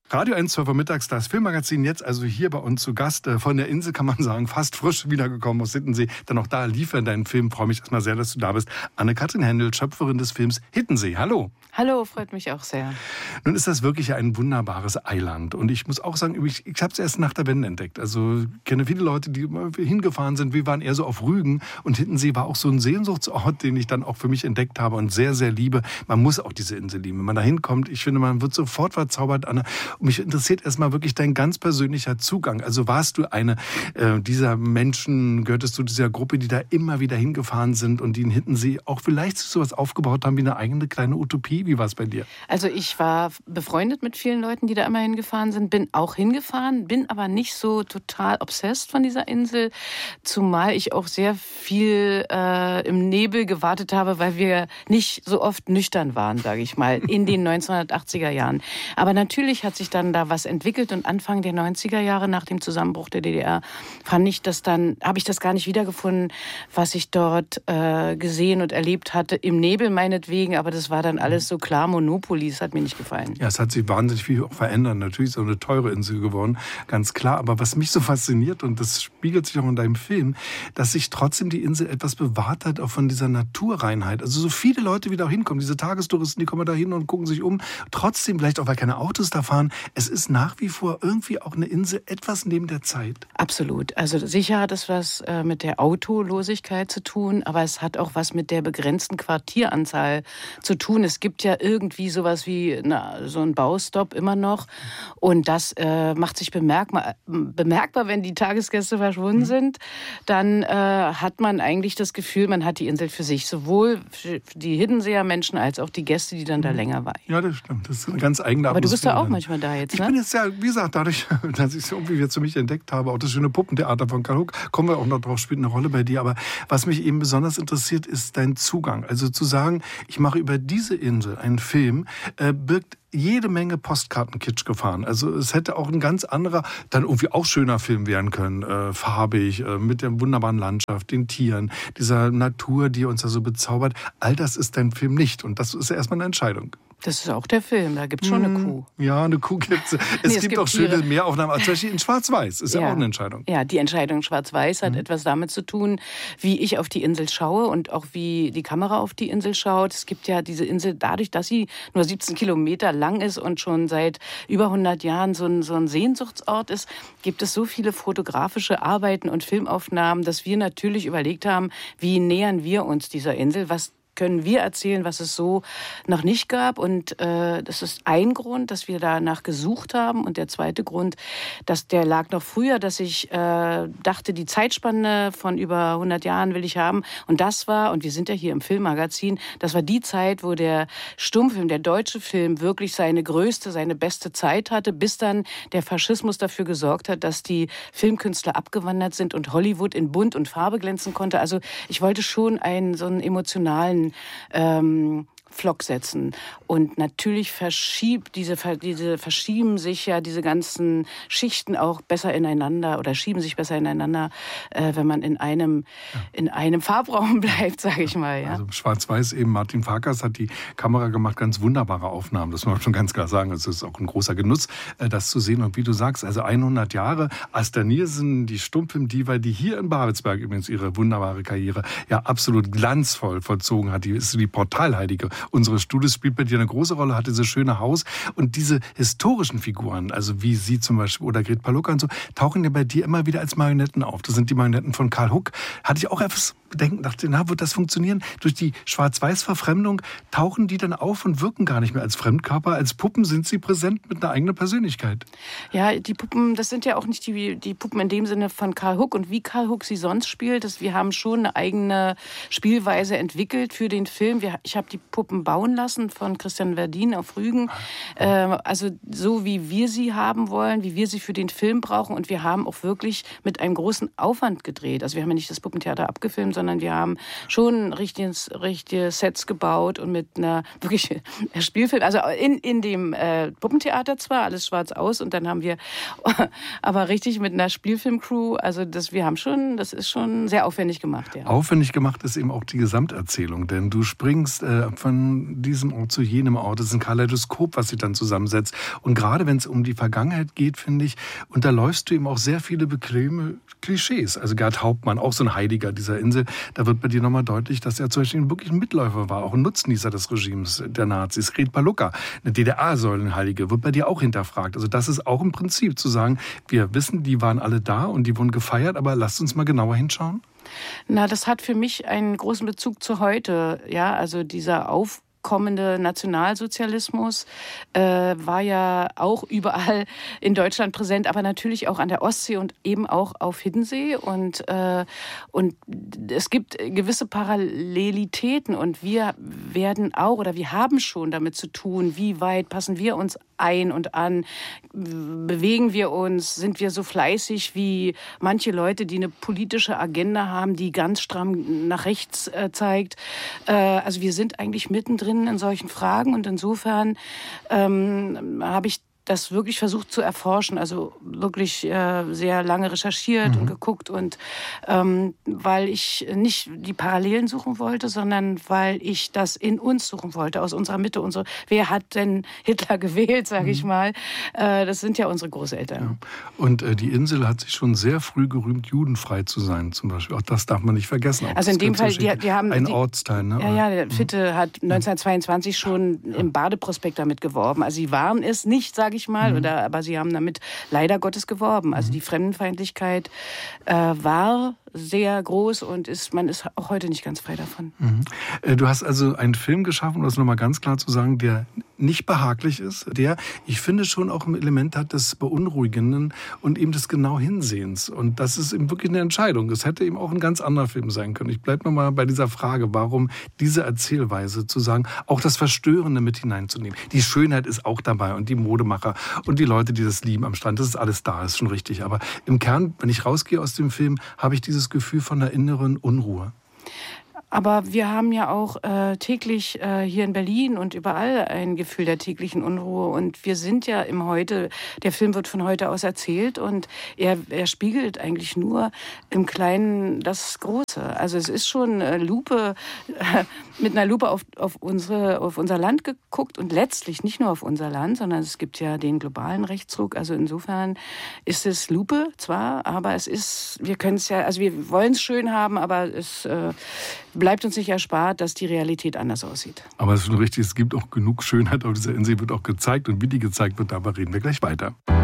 Radio 1 12 Uhr mittags, das Filmmagazin jetzt also hier bei uns zu Gast. Von der Insel kann man sagen, fast frisch wiedergekommen aus Hiddensee. Dann auch da lief er deinen Film. Freue mich erstmal sehr, dass du da bist. Anne-Kathrin Händel, Schöpferin des Films Hiddensee. Hallo. Hallo, freut mich auch sehr. Nun ist das wirklich ein wunderbares Eiland. Und ich muss auch sagen, ich habe es erst nach der Wende entdeckt. Also ich kenne viele Leute, die immer hingefahren sind. Wir waren eher so auf Rügen. Und Hiddensee war auch so ein Sehnsuchtsort, den ich dann auch für mich entdeckt habe und sehr, sehr liebe. Man muss auch diese Insel lieben. Wenn man da hinkommt, ich finde, man wird sofort verzaubert, Anne. Und mich interessiert erstmal wirklich dein ganz persönlicher Zugang. Also warst du eine dieser Menschen, gehörtest du dieser Gruppe, die da immer wieder hingefahren sind und die in Hiddensee auch vielleicht sowas aufgebaut haben wie eine eigene kleine Utopie? Wie war es bei dir? Also ich war befreundet mit vielen Leuten, die da immer hingefahren sind, bin auch hingefahren, bin aber nicht so total obsessed von dieser Insel, zumal ich auch sehr viel im Nebel gewartet habe, weil wir nicht so oft nüchtern waren, sage ich mal, in den 1980er Jahren. Aber natürlich hat sich dann da was entwickelt und Anfang der 90er Jahre nach dem Zusammenbruch der DDR habe ich das gar nicht wiedergefunden, was ich dort gesehen und erlebt hatte, im Nebel meinetwegen, aber das war dann alles so klar Monopoly, das hat mir nicht gefallen. Ja, es hat sich wahnsinnig viel auch verändert. Natürlich ist es auch eine teure Insel geworden, ganz klar. Aber was mich so fasziniert, und das spiegelt sich auch in deinem Film, dass sich trotzdem die Insel etwas bewahrt hat, auch von dieser Naturreinheit. Also so viele Leute, wie da hinkommen, diese Tagestouristen, die kommen da hin und gucken sich um. Trotzdem, vielleicht auch, weil keine Autos da fahren, es ist nach wie vor irgendwie auch eine Insel etwas neben der Zeit. Absolut. Also sicher hat es was mit der Autolosigkeit zu tun, aber es hat auch was mit der begrenzten Quartieranzahl zu tun. Es gibt ja irgendwie sowas wie so ein Baustopp immer noch. Und das macht sich bemerkbar, wenn die Tagesgäste verschwunden sind. Dann hat man eigentlich das Gefühl, man hat die Insel für sich. Sowohl für die Hiddenseer Menschen als auch die Gäste, die dann da länger waren. Ja, das stimmt. Das ist eine ganz eigene Atmosphäre. Aber du bist ja auch manchmal da jetzt, ne? Ich bin jetzt ja, wie gesagt, dadurch, dass ich es irgendwie jetzt für mich entdeckt habe, auch das schöne Puppentheater von Karl Huck, kommen wir auch noch drauf, spielt eine Rolle bei dir. Aber was mich eben besonders interessiert, ist dein Zugang. Also zu sagen, ich mache über diese Insel einen Film, birgt jede Menge Postkartenkitsch gefahren. Also es hätte auch ein ganz anderer, dann irgendwie auch schöner Film werden können, farbig, mit der wunderbaren Landschaft, den Tieren, dieser Natur, die uns da so bezaubert. All das ist dein Film nicht und das ist ja erstmal eine Entscheidung. Das ist auch der Film, da gibt es schon eine Kuh. Ja, eine Kuh gibt es. Es gibt auch schöne Meeraufnahmen, zum Beispiel in Schwarz-Weiß, ist ja auch eine Entscheidung. Ja, die Entscheidung Schwarz-Weiß hat etwas damit zu tun, wie ich auf die Insel schaue und auch wie die Kamera auf die Insel schaut. Es gibt ja diese Insel, dadurch, dass sie nur 17 Kilometer lang ist und schon seit über 100 Jahren so ein Sehnsuchtsort ist, gibt es so viele fotografische Arbeiten und Filmaufnahmen, dass wir natürlich überlegt haben, wie nähern wir uns dieser Insel, was können wir erzählen, was es so noch nicht gab. Und das ist ein Grund, dass wir danach gesucht haben. Und der zweite Grund, der lag noch früher, dass ich dachte, die Zeitspanne von über 100 Jahren will ich haben. Und das war, und wir sind ja hier im Filmmagazin, das war die Zeit, wo der Stummfilm, der deutsche Film, wirklich seine beste Zeit hatte, bis dann der Faschismus dafür gesorgt hat, dass die Filmkünstler abgewandert sind und Hollywood in Bunt und Farbe glänzen konnte. Also ich wollte schon so einen emotionalen Flock setzen. Und natürlich verschieben sich ja diese ganzen Schichten auch besser ineinander oder schieben sich besser ineinander, wenn man in einem Farbraum bleibt, sage ich mal. Ja. Also Schwarz-Weiß eben, Martin Farkas hat die Kamera gemacht, ganz wunderbare Aufnahmen, das muss man schon ganz klar sagen. Es ist auch ein großer Genuss, das zu sehen. Und wie du sagst, also 100 Jahre, Asta Nielsen, die Stummfilm-Diva, die hier in Babelsberg übrigens ihre wunderbare Karriere ja absolut glanzvoll vollzogen hat. Die ist die Portalheilige unseres Studios, spielt bei dir eine große Rolle, hat dieses schöne Haus. Und diese historischen Figuren, also wie sie zum Beispiel oder Gret Palucka und so, tauchen ja bei dir immer wieder als Marionetten auf. Das sind die Marionetten von Karl Huck. Hatte ich auch etwas Bedenken, dachte, wird das funktionieren? Durch die Schwarz-Weiß-Verfremdung tauchen die dann auf und wirken gar nicht mehr als Fremdkörper. Als Puppen sind sie präsent mit einer eigenen Persönlichkeit. Ja, die Puppen, das sind ja auch nicht die Puppen in dem Sinne von Karl Huck und wie Karl Huck sie sonst spielt. Wir haben schon eine eigene Spielweise entwickelt für den Film. Ich habe die Puppen bauen lassen von Christian Verdin auf Rügen. Also so, wie wir sie haben wollen, wie wir sie für den Film brauchen. Und wir haben auch wirklich mit einem großen Aufwand gedreht. Also wir haben ja nicht das Puppentheater abgefilmt, sondern wir haben schon richtige Sets gebaut und mit einer wirklich Spielfilm, also in dem Puppentheater zwar, alles schwarz aus und dann haben wir aber richtig mit einer Spielfilmcrew, also das ist schon sehr aufwendig gemacht. Ja. Aufwendig gemacht ist eben auch die Gesamterzählung, denn du springst von diesem Ort zu jenem Ort, es ist ein Kaleidoskop, was sich dann zusammensetzt und gerade wenn es um die Vergangenheit geht, finde ich, unterläufst du eben auch sehr viele bequeme Klischees. Also Gerd Hauptmann, auch so ein Heiliger dieser Insel, da wird bei dir nochmal deutlich, dass er zum Beispiel wirklich ein Mitläufer war, auch ein Nutznießer des Regimes der Nazis. Red Pallucca, eine DDR-Säulenheilige, wird bei dir auch hinterfragt. Also das ist auch im Prinzip zu sagen, wir wissen, die waren alle da und die wurden gefeiert, aber lasst uns mal genauer hinschauen. Na, das hat für mich einen großen Bezug zu heute. Ja, also dieser aufkommende Nationalsozialismus war ja auch überall in Deutschland präsent, aber natürlich auch an der Ostsee und eben auch auf Hiddensee. Und es gibt gewisse Parallelitäten und wir werden auch oder wir haben schon damit zu tun, wie weit passen wir uns ein und an, bewegen wir uns, sind wir so fleißig wie manche Leute, die eine politische Agenda haben, die ganz stramm nach rechts zeigt. Also wir sind eigentlich mittendrin in solchen Fragen und insofern habe ich das wirklich versucht zu erforschen, also wirklich sehr lange recherchiert und geguckt und weil ich nicht die Parallelen suchen wollte, sondern weil ich das in uns suchen wollte, aus unserer Mitte. Wer hat denn Hitler gewählt, sage ich mal? Das sind ja unsere Großeltern. Ja. Und die Insel hat sich schon sehr früh gerühmt, judenfrei zu sein zum Beispiel. Auch das darf man nicht vergessen. Auch also in dem Fall, die haben... Ein Ortsteil, ne? Ja, der Fitte hat 1922 schon im Badeprospekt damit geworben. Also sie waren es nicht, sage ich mal, aber sie haben damit leider Gottes geworben. Also die Fremdenfeindlichkeit war sehr groß und man ist auch heute nicht ganz frei davon. Du hast also einen Film geschaffen, um das nochmal ganz klar zu sagen, der nicht behaglich ist, der, ich finde, schon auch ein Element hat des Beunruhigenden und eben des genau Hinsehens. Und das ist eben wirklich eine Entscheidung. Es hätte eben auch ein ganz anderer Film sein können. Ich bleibe nochmal bei dieser Frage, warum diese Erzählweise zu sagen, auch das Verstörende mit hineinzunehmen. Die Schönheit ist auch dabei und die Modemacher und die Leute, die das lieben am Strand, das ist alles da, ist schon richtig. Aber im Kern, wenn ich rausgehe aus dem Film, habe ich dieses Gefühl von einer inneren Unruhe. Aber wir haben ja auch täglich hier in Berlin und überall ein Gefühl der täglichen Unruhe. Und wir sind ja im Heute, der Film wird von heute aus erzählt und er spiegelt eigentlich nur im Kleinen das Große. Also es ist schon mit einer Lupe auf unser Land geguckt und letztlich nicht nur auf unser Land, sondern es gibt ja den globalen Rechtsruck. Also insofern ist es Lupe zwar, aber wir können es ja, also wir wollen es schön haben, aber es bleibt uns nicht erspart, dass die Realität anders aussieht. Aber es ist schon richtig, es gibt auch genug Schönheit auf dieser Insel, wird auch gezeigt und wie die gezeigt wird, darüber reden wir gleich weiter.